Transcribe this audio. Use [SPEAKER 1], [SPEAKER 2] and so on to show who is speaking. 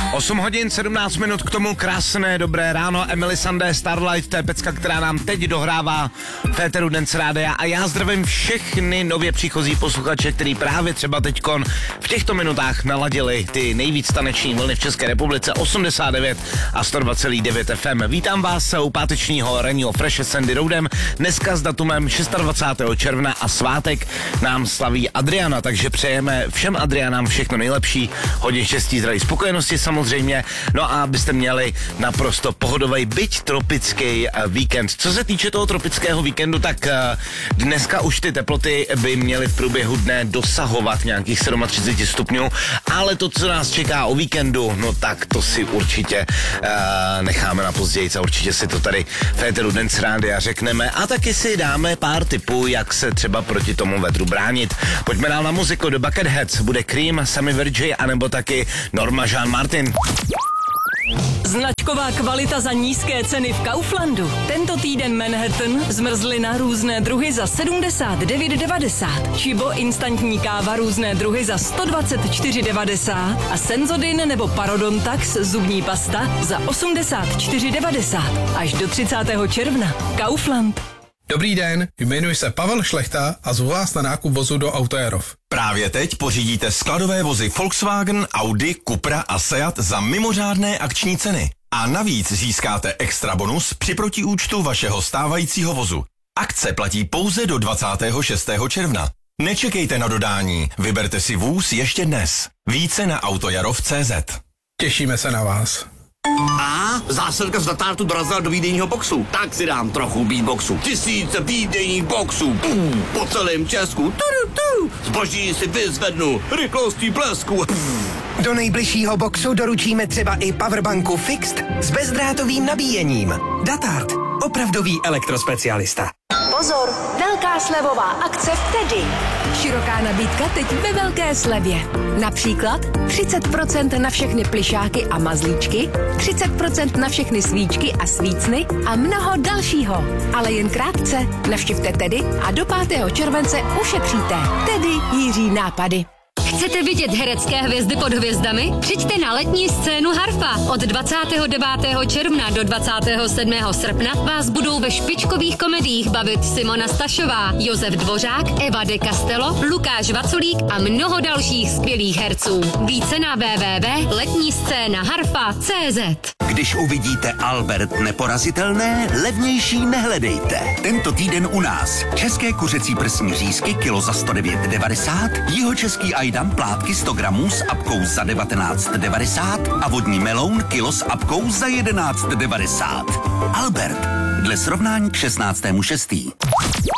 [SPEAKER 1] 8 hodin 17 minut, k tomu krásné dobré ráno. Emily Sandé, Starlight, to je pecka, která nám teď dohrává v éteru Dance Rádia, a já zdravím všechny nově příchozí posluchače, který právě třeba teďkon v těchto minutách naladili ty nejvíc taneční vlny v České republice 89 a 102,9 FM. Vítám vás u pátečního ranního Fresh s Andy Roudem, dneska s datumem 26. června a svátek nám slaví Adriana, takže přejeme všem Adrianám všechno nejlepší, hodně štěstí, zdraví, spokojenosti samozřejmě, no a abyste měli naprosto pohodový, byť tropický víkend. Co se týče toho tropického víkendu, tak dneska už ty teploty by měly v průběhu dne dosahovat nějakých 37 stupňů, ale to, co nás čeká o víkendu, no tak to si určitě necháme na později a určitě si to tady v éteru Dance Rádia řekneme a taky si dáme pár tipů, jak se třeba proti tomu vedru bránit. Pojďme dál na muziku, do Bucketheads bude Cream, Sammy Virgil anebo taky Norma Jean Martin.
[SPEAKER 2] Značková kvalita za nízké ceny v Kauflandu. Tento týden Manhattan, zmrzlina různé druhy za 79,90. Chibo instantní káva různé druhy za 124,90. A Sensodyne nebo Parodontax zubní pasta za 84,90. Až do 30. června. Kaufland.
[SPEAKER 3] Dobrý den, jmenuji se Pavel Šlechta a zvu vás na nákup vozu do Autojarov.
[SPEAKER 4] Právě teď pořídíte skladové vozy Volkswagen, Audi, Cupra a Seat za mimořádné akční ceny. A navíc získáte extra bonus při protiúčtu vašeho stávajícího vozu. Akce platí pouze do 26. června. Nečekejte na dodání, vyberte si vůz ještě dnes. Více na autojarov.cz.
[SPEAKER 3] Těšíme se na vás.
[SPEAKER 5] A zásilka z Datártu dorazila do výdejního boxu. Tak si dám trochu beatboxu. Tisíce výdejních boxů. Po celém Česku. Zboží si vyzvednu rychlostí blesku.
[SPEAKER 6] Do nejbližšího boxu doručíme třeba i powerbanku Fixed s bezdrátovým nabíjením. Datart. Opravdový elektrospecialista.
[SPEAKER 7] Pozor, velká slevová akce v Tedy. Široká nabídka teď ve velké slevě. Například 30% na všechny plišáky a mazlíčky, 30% na všechny svíčky a svícny a mnoho dalšího. Ale jen krátce. Navštivte Tedy a do 5. července ušetříte. Tedy Jiří nápady.
[SPEAKER 8] Chcete vidět herecké hvězdy pod hvězdami? Přijďte na letní scénu Harfa. Od 29. června do 27. srpna vás budou ve špičkových komediích bavit Simona Stašová, Josef Dvořák, Eva de Castello, Lukáš Vaculík a mnoho dalších skvělých herců. Více na www.letniscénaharfa.cz.
[SPEAKER 9] Když uvidíte Albert neporazitelné, levnější nehledejte. Tento týden u nás české kuřecí prsní řízky kilo za 109,90, jihočeský ajdam plátky 100 gramů s apkou za 19,90 a vodní meloun kilo s apkou za 11,90. Albert, dle srovnání k 16.6.